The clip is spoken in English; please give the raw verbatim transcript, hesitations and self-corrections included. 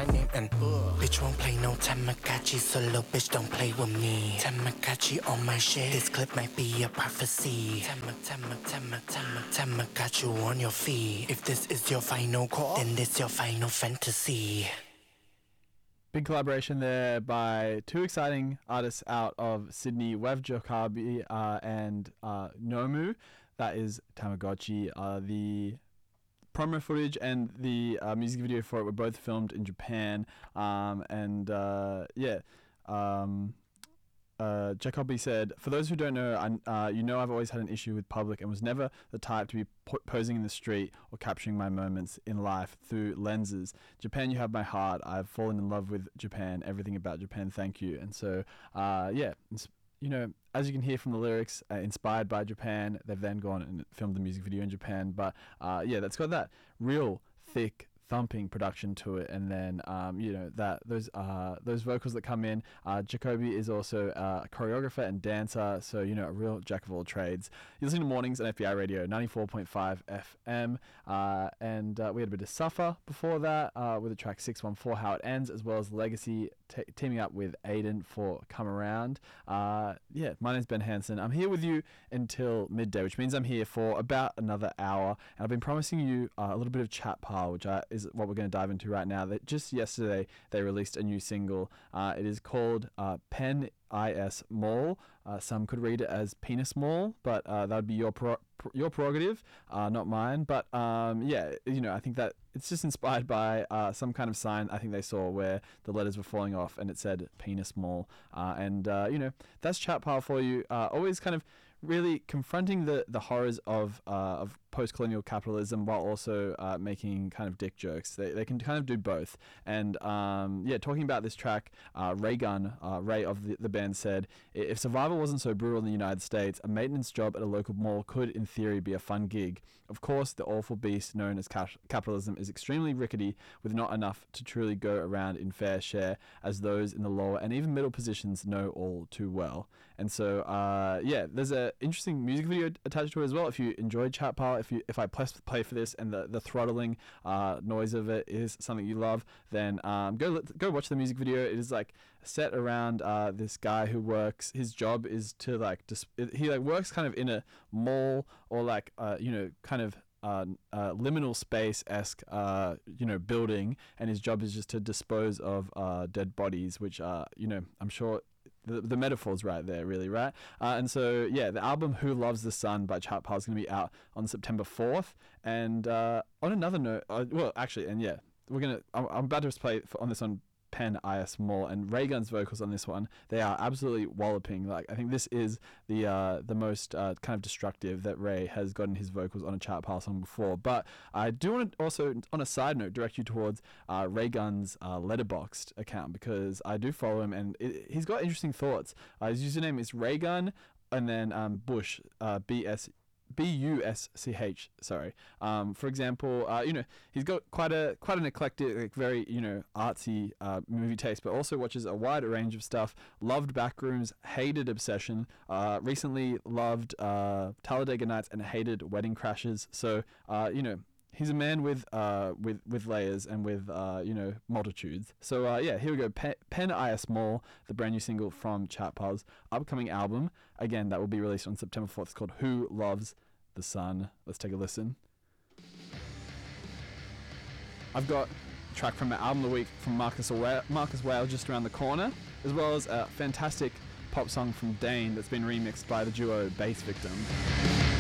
my name and ugh. Bitch won't play no Tamagotchi, so little bitch don't play with me. Tamagotchi on my shit, this clip might be a prophecy. Tama, tama, tama, tama, Tamagotchi on your feet. If this is your final call, then this your final fantasy. Big collaboration there by two exciting artists out of Sydney, Wev Jokabi uh, and uh, Nomu. That is Tamagotchi. Uh, the promo footage and the uh, music video for it were both filmed in Japan. Um, and uh, yeah, um, uh, Jacoby said, for those who don't know, I, uh, you know I've always had an issue with public and was never the type to be po- posing in the street or capturing my moments in life through lenses. Japan, you have my heart. I've fallen in love with Japan, everything about Japan, thank you. And so, uh, yeah, you know, as you can hear from the lyrics, uh, inspired by Japan, they've then gone and filmed the music video in Japan. But uh, yeah, that's got that real thick, thumping production to it, and then um, you know that those uh, those vocals that come in. Uh, Jacoby is also uh, a choreographer and dancer, so you know a real jack of all trades. You're listening to Mornings on F B I Radio ninety-four point five F M, uh, and uh, we had a bit of Suffer before that uh, with the track six one four How It Ends, as well as Legacy t- teaming up with Aiden for Come Around. Uh, yeah, my name's Ben Hansen. I'm here with you until midday, which means I'm here for about another hour, and I've been promising you uh, a little bit of chat pile, which I, is what we're going to dive into right now. That just yesterday they released a new single. Uh, it is called uh, Pen Is Mall. Uh, some could read it as Penis Mall, but uh, that would be your pro- your prerogative, uh, not mine. But um, yeah, you know, I think that it's just inspired by uh, some kind of sign I think they saw where the letters were falling off and it said Penis Mall. Uh, and uh, you know, that's chat pile for you. Uh, always kind of really confronting the, the horrors of uh, of post-colonial capitalism while also uh, making kind of dick jokes. They they can kind of do both. And um, yeah, talking about this track, uh, Ray Gunn, uh, Ray of the, the band said, if survival wasn't so brutal in the United States, a maintenance job at a local mall could, in theory, be a fun gig. Of course, the awful beast known as cap- capitalism is extremely rickety, with not enough to truly go around in fair share, as those in the lower and even middle positions know all too well. And so, uh, yeah, there's an interesting music video attached to it as well. If you enjoyed Chat Pile, if you if I press play for this and the, the throttling uh, noise of it is something you love, then um, go go watch the music video. It is like set around uh, this guy who works. His job is to like dis- he like works kind of in a mall or like uh, you know kind of. Uh, uh, liminal space-esque, uh, you know, building, and his job is just to dispose of uh, dead bodies, which, uh, you know, I'm sure the the metaphor's right there, really, right? Uh, and so, yeah, the album Who Loves the Sun by Chat Pile is going to be out on September fourth. And uh, on another note, uh, well, actually, and yeah, we're going to, I'm, I'm about to play on this on Pen Is Mall, and Ray Gunn's vocals on this one, they are absolutely walloping. Like, I think this is the uh, the most uh, kind of destructive that Ray has gotten his vocals on a Chat Pile song before. But I do want to also, on a side note, direct you towards uh, Ray Gunn's uh, Letterboxd account, because I do follow him, and it, he's got interesting thoughts. Uh, his username is Ray Gunn, and then um, Bush, uh, B S B U S C H, sorry. Um, for example, uh, you know, he's got quite a quite an eclectic, like very, you know, artsy uh, movie taste, but also watches a wide range of stuff. Loved Backrooms, hated Obsession, uh, recently loved uh, Talladega Nights, and hated Wedding Crashers. So, uh, you know, he's a man with uh with with layers and with uh you know multitudes. So uh yeah, here we go. Pen, Pen Is Mall, the brand new single from Chat Pile's upcoming album. Again, that will be released on September fourth. It's called Who Loves the Sun. Let's take a listen. I've got a track from my album of the week from Marcus Whale, Marcus Whale just around the corner, as well as a fantastic pop song from Dane that's been remixed by the duo Bass Victim.